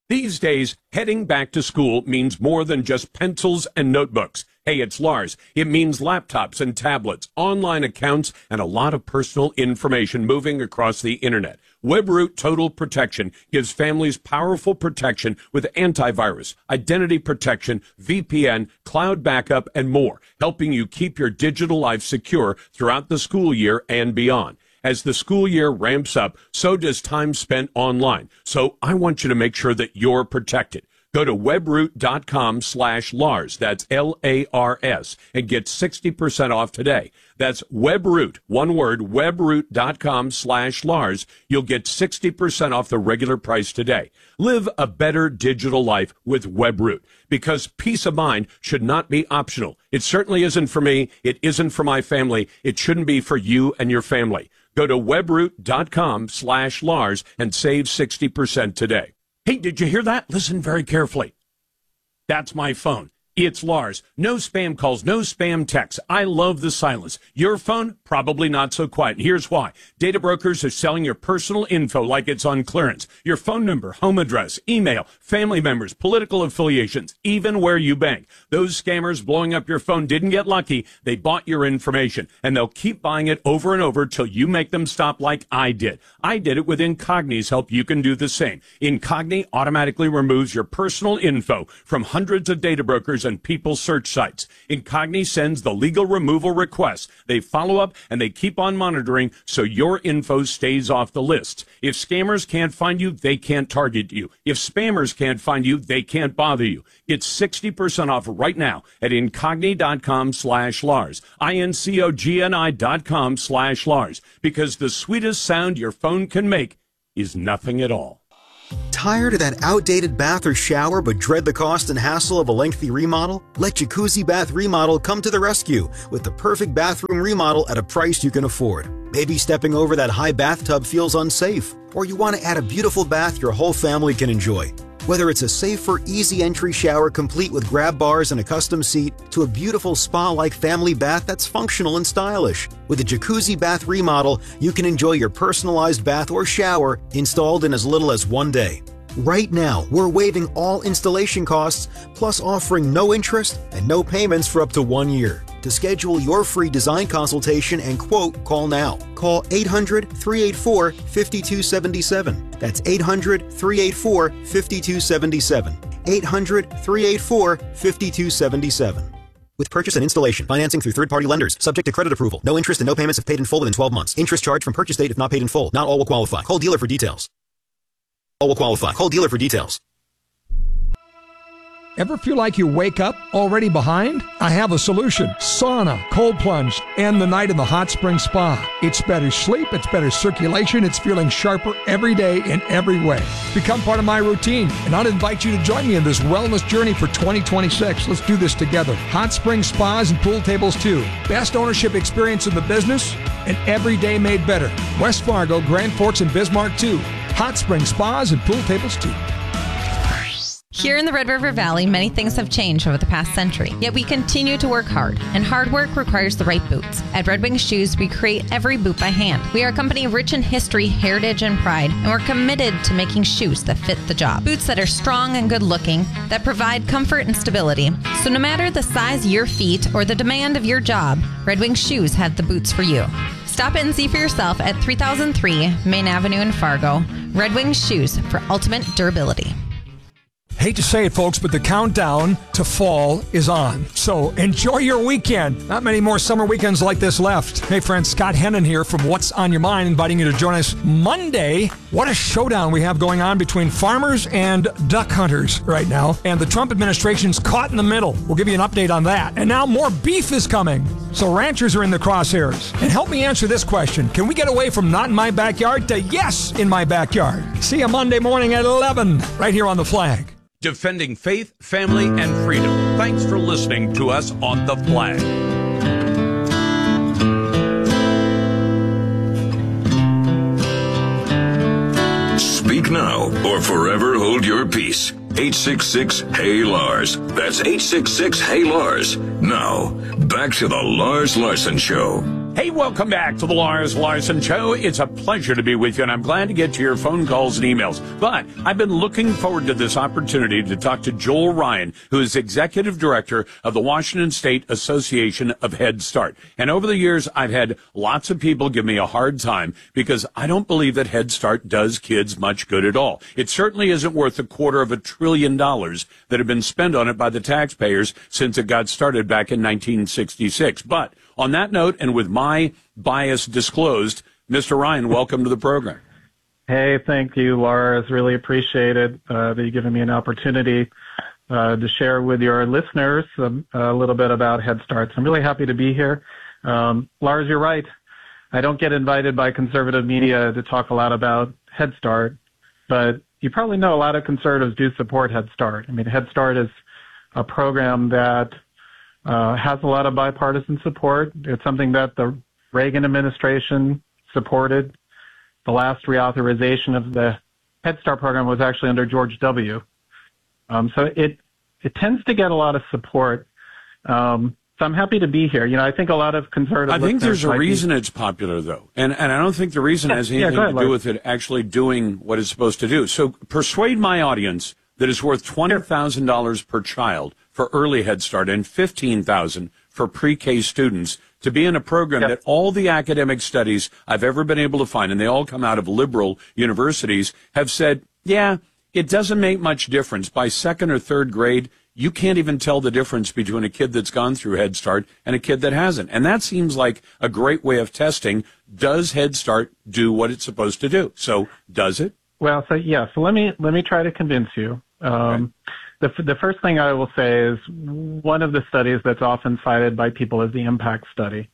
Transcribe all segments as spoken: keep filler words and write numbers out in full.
These days, heading back to school means more than just pencils and notebooks. Hey, it's Lars. It means laptops and tablets, online accounts, and a lot of personal information moving across the internet. WebRoot Total Protection gives families powerful protection with antivirus, identity protection, V P N, cloud backup, and more, helping you keep your digital life secure throughout the school year and beyond. As the school year ramps up, so does time spent online. So I want you to make sure that you're protected. Go to webroot.com slash Lars, that's L A R S, and get sixty percent off today. That's Webroot, one word, webroot.com slash Lars. You'll get sixty percent off the regular price today. Live a better digital life with Webroot, because peace of mind should not be optional. It certainly isn't for me. It isn't for my family. It shouldn't be for you and your family. Go to webroot.com slash Lars and save sixty percent today. Hey, did you hear that? Listen very carefully. That's my phone. It's Lars. No spam calls, no spam texts. I love the silence. Your phone, probably not so quiet. And here's why. Data brokers are selling your personal info like it's on clearance. Your phone number, home address, email, family members, political affiliations, even where you bank. Those scammers blowing up your phone didn't get lucky. They bought your information, and they'll keep buying it over and over till you make them stop, like I did. I did it with Incogni's help. You can do the same. Incogni automatically removes your personal info from hundreds of data brokers and people search sites. Incogni sends the legal removal requests. They follow up and they keep on monitoring so your info stays off the lists. If scammers can't find you, they can't target you. If spammers can't find you, they can't bother you. Get sixty percent off right now at incogni.com slash Lars. I-N-C-O-G-N-I dot com slash Lars. Because the sweetest sound your phone can make is nothing at all. Tired of that outdated bath or shower but dread the cost and hassle of a lengthy remodel? Let Jacuzzi Bath Remodel come to the rescue with the perfect bathroom remodel at a price you can afford. Maybe stepping over that high bathtub feels unsafe, or you want to add a beautiful bath your whole family can enjoy. Whether it's a safer, easy entry shower complete with grab bars and a custom seat, to a beautiful spa-like family bath that's functional and stylish. With a Jacuzzi Bath Remodel, you can enjoy your personalized bath or shower installed in as little as one day. Right now, we're waiving all installation costs, plus offering no interest and no payments for up to one year. To schedule your free design consultation and quote, call now. Call eight hundred, three eight four, five two seven seven. That's eight hundred, three eight four, five two seven seven. eight hundred, three eight four, five two seven seven. With purchase and installation, financing through third-party lenders, subject to credit approval. No interest and no payments if paid in full within twelve months. Interest charged from purchase date if not paid in full. Not all will qualify. Call dealer for details. All will qualify. Call dealer for details. Ever feel like you wake up already behind? I have a solution. Sauna, cold plunge, and the night in the hot spring spa. It's better sleep, it's better circulation, it's feeling sharper every day in every way. Become part of my routine, and I'd invite you to join me in this wellness journey for twenty twenty-six. Let's do this together. Hot spring spas and pool tables too. Best ownership experience in the business, and every day made better. West Fargo, Grand Forks, and Bismarck too. Hot spring spas and pool tables too. Here in the Red River Valley, many things have changed over the past century, yet we continue to work hard, and hard work requires the right boots. At Red Wing Shoes, we create every boot by hand. We are a company rich in history, heritage, and pride, and we're committed to making shoes that fit the job. Boots that are strong and good-looking, that provide comfort and stability. So no matter the size of your feet or the demand of your job, Red Wing Shoes have the boots for you. Stop in and see for yourself at three thousand three Main Avenue in Fargo. Red Wing Shoes for ultimate durability. Hate to say it, folks, but the countdown to fall is on. So enjoy your weekend. Not many more summer weekends like this left. Hey, friends, Scott Hennon here from What's on Your Mind, inviting you to join us Monday. What a showdown we have going on between farmers and duck hunters right now. And the Trump administration's caught in the middle. We'll give you an update on that. And now more beef is coming. So ranchers are in the crosshairs. And help me answer this question. Can we get away from not in my backyard to yes in my backyard? See you Monday morning at eleven, right here on The Flag. Defending faith, family, and freedom. Thanks for listening to us on The Flag. Speak now or forever hold your peace. eight six six, Hey Lars. That's eight six six, Hey Lars. Now, back to the Lars Larson Show. Hey, welcome back to the Lars Larson Show. It's a pleasure to be with you, and I'm glad to get to your phone calls and emails. But I've been looking forward to this opportunity to talk to Joel Ryan, who is Executive Director of the Washington State Association of Head Start. And over the years, I've had lots of people give me a hard time because I don't believe that Head Start does kids much good at all. It certainly isn't worth a quarter of a trillion dollars that have been spent on it by the taxpayers since it got started back in nineteen sixty-six. But on that note, and with my bias disclosed, Mister Ryan, welcome to the program. Hey, thank you, Lars. Really appreciate it uh, that you've given me an opportunity uh, to share with your listeners um, a little bit about Head Start. So I'm really happy to be here. Um, Lars, you're right. I don't get invited by conservative media to talk a lot about Head Start, but you probably know a lot of conservatives do support Head Start. I mean, Head Start is a program that Uh, has a lot of bipartisan support. It's something that the Reagan administration supported. The last reauthorization of the Head Start program was actually under George W. Um, so it it tends to get a lot of support. Um, so I'm happy to be here. You know, I think a lot of conservative. I think there's a be, reason it's popular, though, and and I don't think the reason yeah, has anything yeah, ahead, to do Lars. with it actually doing what it's supposed to do. So persuade my audience that it's worth twenty thousand dollars per child for early Head Start and fifteen thousand dollars for pre-K students to be in a program yep. that all the academic studies I've ever been able to find, and they all come out of liberal universities, have said, yeah, it doesn't make much difference. By second or third grade, you can't even tell the difference between a kid that's gone through Head Start and a kid that hasn't. And that seems like a great way of testing, does Head Start do what it's supposed to do? So does it? Well, so yeah, so let me let me try to convince you. Um, okay. The, the first thing I will say is one of the studies that's often cited by people is the impact study.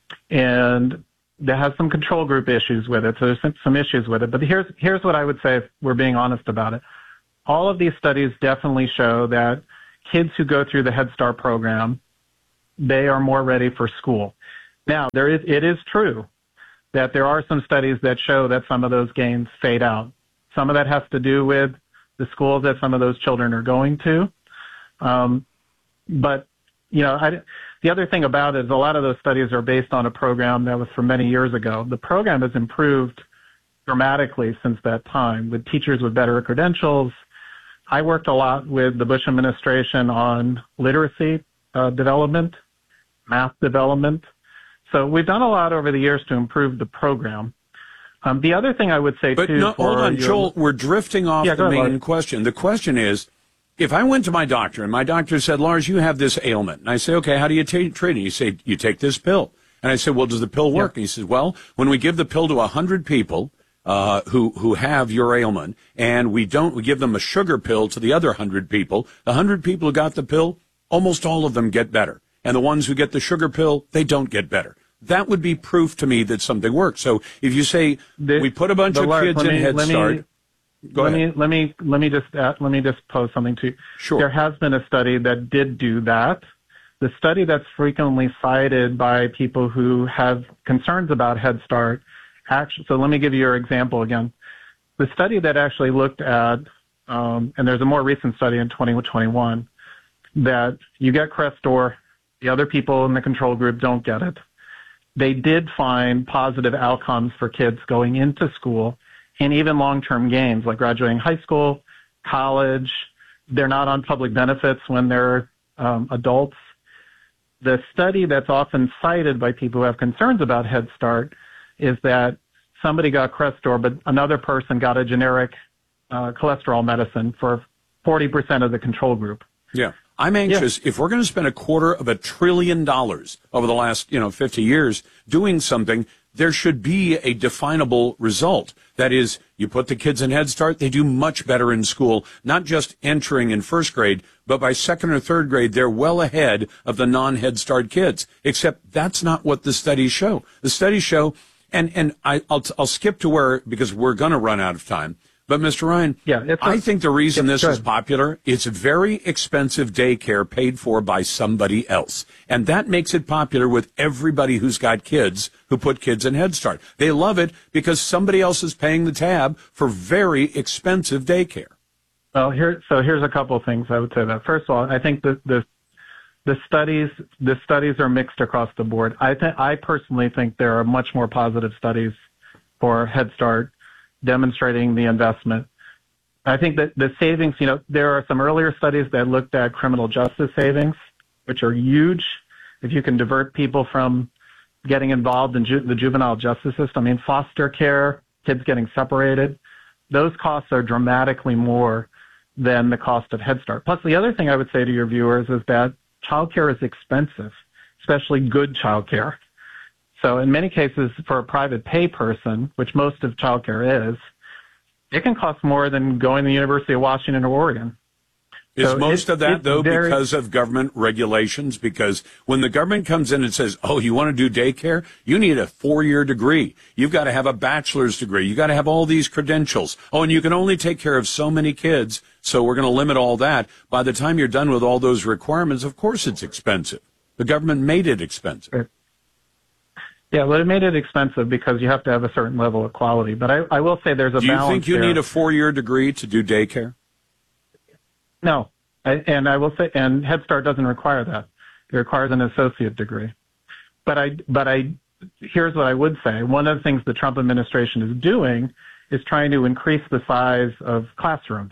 And that has some control group issues with it, so there's some, some issues with it. But here's, here's what I would say if we're being honest about it. All of these studies definitely show that kids who go through the Head Start program, they are more ready for school. Now, there is, it is true that there are some studies that show that some of those gains fade out. Some of that has to do with the schools that some of those children are going to. Um, but, you know, I, the other thing about it is a lot of those studies are based on a program that was from many years ago. The program has improved dramatically since that time with teachers with better credentials. I worked a lot with the Bush administration on literacy uh, development, math development. So we've done a lot over the years to improve the program. Um, the other thing I would say, but too... But no, hold on, your, Joel, we're drifting off yeah, the main ahead, question. The question is, if I went to my doctor and my doctor said, Lars, you have this ailment, and I say, okay, how do you t- treat it? You say, you take this pill. And I said, well, does the pill work? Yeah. And he says, well, when we give the pill to one hundred people uh, who, who have your ailment, and we don't, we give them a sugar pill to the other one hundred people, the one hundred people who got the pill, almost all of them get better. And the ones who get the sugar pill, they don't get better. That would be proof to me that something works. So if you say the, we put a bunch of Lars, kids in me, Head Start, me, go let ahead. me let me let me just uh, let me just pose something to you. Sure. There has been a study that did do that. The study that's frequently cited by people who have concerns about Head Start. Actually, so let me give you your example again. The study that actually looked at, um, and there's a more recent study in twenty twenty-one, that you get Crestor, the other people in the control group don't get it. They did find positive outcomes for kids going into school and even long-term gains like graduating high school, college. They're not on public benefits when they're um, adults. The study that's often cited by people who have concerns about Head Start is that somebody got Crestor, but another person got a generic uh, cholesterol medicine for forty percent of the control group. Yeah. I'm anxious, yeah. if we're going to spend a quarter of a trillion dollars over the last, you know, fifty years doing something, there should be a definable result. That is, you put the kids in Head Start, they do much better in school, not just entering in first grade, but by second or third grade, they're well ahead of the non-Head Start kids. Except that's not what the studies show. The studies show, and, and I, I'll, I'll skip to where, because we're going to run out of time. But, Mister Ryan, yeah, it's a, I think the reason this good. is popular, it's very expensive daycare paid for by somebody else. And that makes it popular with everybody who's got kids who put kids in Head Start. They love it because somebody else is paying the tab for very expensive daycare. Well, here, so here's a couple of things I would say that. First of all, I think the, the, the studies the studies are mixed across the board. I th- I personally think there are much more positive studies for Head Start demonstrating the investment. I think that the savings, you know, there are some earlier studies that looked at criminal justice savings, which are huge. If you can divert people from getting involved in ju- the juvenile justice system, I mean, foster care, kids getting separated, those costs are dramatically more than the cost of Head Start. Plus, the other thing I would say to your viewers is that childcare is expensive, especially good childcare. So in many cases, for a private pay person, which most of childcare is, it can cost more than going to the University of Washington or Oregon. Is So most it- of that, it's though, very- because of government regulations? Because when the government comes in and says, oh, you want to do daycare? You need a four-year degree. You've got to have a bachelor's degree. You've got to have all these credentials. Oh, and you can only take care of so many kids, so we're going to limit all that. By the time you're done with all those requirements, of course it's expensive. The government made it expensive. Yeah, well, it made it expensive because you have to have a certain level of quality. But I, I will say there's a Do you balance think you there. need a four-year degree to do daycare? No, I, and I will say, and Head Start doesn't require that. It requires an associate degree. But I, but I, here's what I would say. One of the things the Trump administration is doing is trying to increase the size of classrooms.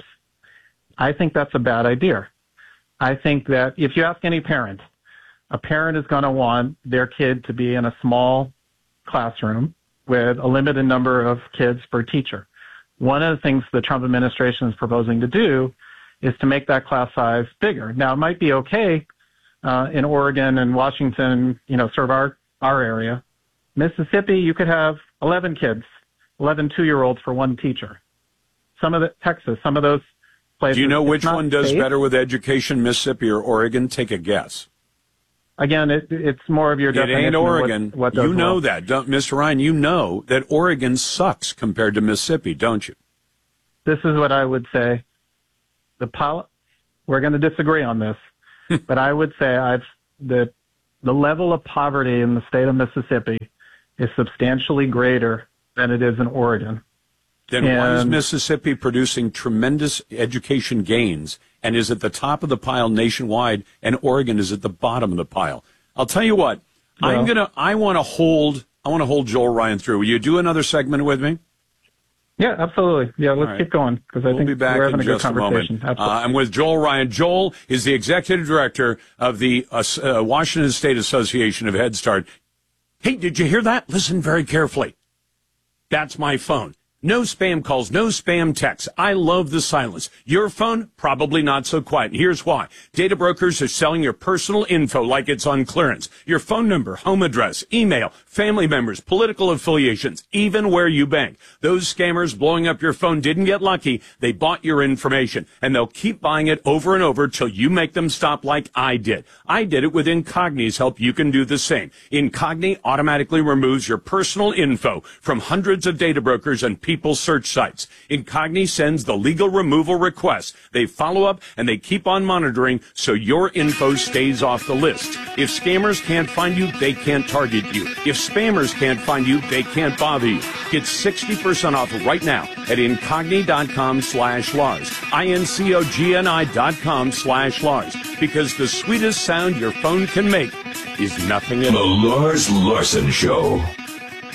I think that's a bad idea. I think that if you ask any parent, a parent is going to want their kid to be in a small classroom with a limited number of kids per teacher. One of the things the Trump administration is proposing to do is to make that class size bigger. Now, it might be okay uh, in Oregon and Washington, you know, sort of our, our area. Mississippi, you could have eleven kids, eleven two-year-olds for one teacher. Some of the, Texas, some of those places. Do you know it's which not one does safe. better with education, Mississippi or Oregon? Take a guess. Again, it, it's more of your It definition ain't of what- Oregon. what does You know well. that, don't, Mister Ryan. You know that Oregon sucks compared to Mississippi, don't you? This is what I would say. The pol- we're going to disagree on this, but I would say I've the the level of poverty in the state of Mississippi is substantially greater than it is in Oregon. Then why is And- Mississippi producing tremendous education gains and is at the top of the pile nationwide, and Oregon is at the bottom of the pile? I'll tell you what. I'm Well- gonna. I want to hold. I want to hold Joel Ryan through. Will you do another segment with me? Yeah, absolutely. Yeah, let's right. keep going because I We'll think be back we're having in a good just a moment. conversation. Uh, Absolutely. I'm with Joel Ryan. Joel is the executive director of the uh, uh, Washington State Association of Head Start. Hey, did you hear that? Listen very carefully. That's my phone. No spam calls, no spam texts. I love the silence. Your phone, probably not so quiet. Here's why. Data brokers are selling your personal info like it's on clearance. Your phone number, home address, email, family members, political affiliations, even where you bank. Those scammers blowing up your phone didn't get lucky. They bought your information, and they'll keep buying it over and over till you make them stop like I did. I did it with Incogni's help. You can do the same. Incogni automatically removes your personal info from hundreds of data brokers and people's search sites. Incogni sends the legal removal request. They follow up and they keep on monitoring so your info stays off the list. If scammers can't find you, they can't target you. If spammers can't find you, they can't bother you. Get sixty percent off right now at incogni.com slash Lars. I-N-C-O-G-N-I dot com slash Lars. Because the sweetest sound your phone can make is nothing at The all. Lars Larson Show.